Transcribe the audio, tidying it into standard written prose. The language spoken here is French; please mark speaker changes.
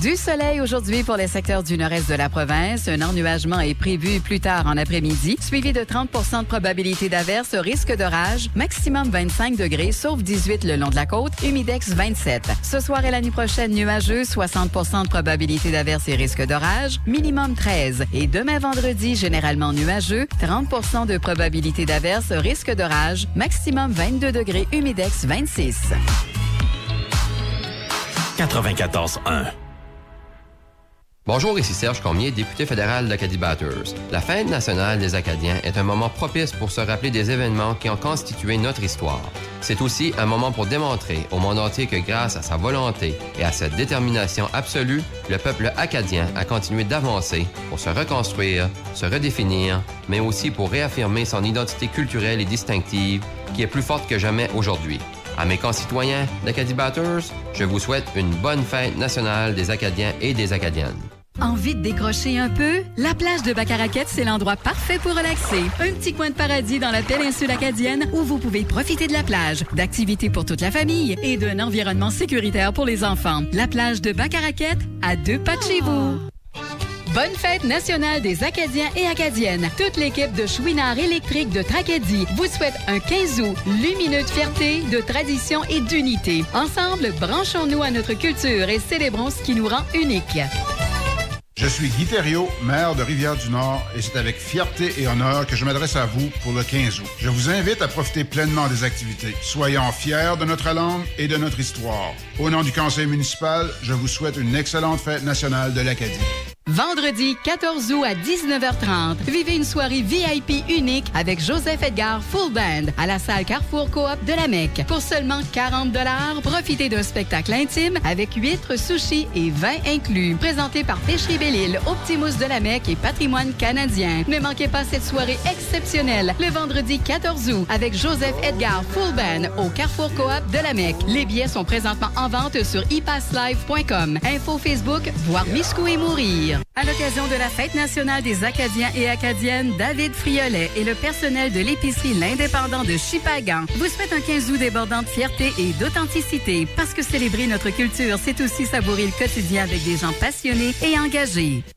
Speaker 1: Du soleil aujourd'hui pour les secteurs du nord-est de la province. Un ennuagement est prévu plus tard en après-midi, suivi de 30 % de probabilité d'averse, risque d'orage, maximum 25 degrés, sauf 18 le long de la côte, humidex 27. Ce soir et la nuit prochaine, nuageux, 60 % de probabilité d'averse et risque d'orage, minimum 13. Et demain vendredi, généralement nuageux, 30 % de probabilité d'averse, risque d'orage, maximum 22 degrés, humidex 26.
Speaker 2: 94.1.
Speaker 3: Bonjour, ici Serge Cormier, député fédéral d'Acadie Batters. La Fête nationale des Acadiens est un moment propice pour se rappeler des événements qui ont constitué notre histoire. C'est aussi un moment pour démontrer au monde entier que grâce à sa volonté et à sa détermination absolue, le peuple acadien a continué d'avancer pour se reconstruire, se redéfinir, mais aussi pour réaffirmer son identité culturelle et distinctive qui est plus forte que jamais aujourd'hui. À mes concitoyens d'Acadie Batters, je vous souhaite une bonne fête nationale des Acadiens et des Acadiennes.
Speaker 1: Envie de décrocher un peu? La plage de Bacaraquette, c'est l'endroit parfait pour relaxer. Un petit coin de paradis dans la péninsule acadienne où vous pouvez profiter de la plage, d'activités pour toute la famille et d'un environnement sécuritaire pour les enfants. La plage de Bacaraquette, à 2 pas de chez vous. Bonne fête nationale des Acadiens et Acadiennes. Toute l'équipe de Chouinard électrique de Tracadie vous souhaite un 15 août lumineux de fierté, de tradition et d'unité. Ensemble, branchons-nous à notre culture et célébrons ce qui nous rend uniques.
Speaker 4: Je suis Guy Thériault, maire de Rivière-du-Nord, et c'est avec fierté et honneur que je m'adresse à vous pour le 15 août. Je vous invite à profiter pleinement des activités. Soyons fiers de notre langue et de notre histoire. Au nom du conseil municipal, je vous souhaite une excellente fête nationale de l'Acadie.
Speaker 1: Vendredi 14 août à 19h30, vivez une soirée VIP unique avec Joseph Edgar Full Band à la salle Carrefour Coop de la Mecque. Pour seulement 40 $, profitez d'un spectacle intime avec huîtres, sushis et vin inclus. Présenté par Pêcherie Belle-Île, Optimus de la Mecque et Patrimoine canadien. Ne manquez pas cette soirée exceptionnelle le vendredi 14 août avec Joseph Edgar Full Band au Carrefour Coop de la Mecque. Les billets sont présentement en vente sur ipasslive.com. Info Facebook, voir Miscou et mourir. À l'occasion de la Fête nationale des Acadiens et Acadiennes, David Friolet et le personnel de l'épicerie L'Indépendant de Shippagan vous souhaitent un 15 août débordant de fierté et d'authenticité. Parce que célébrer notre culture, c'est aussi savourer le quotidien avec des gens passionnés et engagés.